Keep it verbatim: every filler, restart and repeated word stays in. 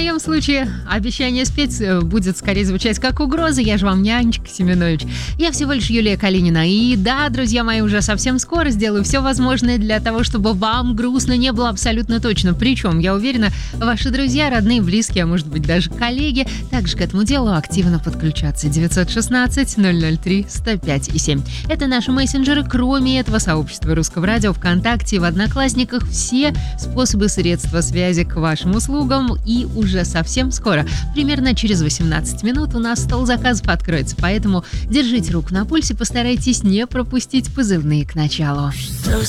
моем случае обещание спеть э, будет скорее звучать как угроза. Я же вам нянечка, Семенович. Я всего лишь Юлия Калинина. И да, друзья мои, уже совсем скоро сделаю все возможное для того, чтобы вам грустно не было абсолютно точно. Причем, я уверена, ваши друзья, родные, близкие, а может быть даже коллеги, также к этому делу активно подключаться. девятьсот шестнадцать ноль ноль три сто пять и семь. Это наши мессенджеры. Кроме этого, сообщество Русского радио ВКонтакте и в Одноклассниках. Все способы, средства связи к вашим услугам. И уже совсем скоро, примерно через восемнадцать минут, у нас стол заказов откроется. Поэтому держите руку на пульсе, постарайтесь не пропустить позывные к началу.